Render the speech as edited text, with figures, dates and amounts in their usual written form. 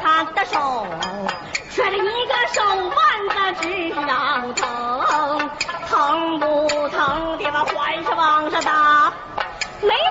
他的手，摔了一个手腕子直让疼，疼不疼的吧，还是往上打，没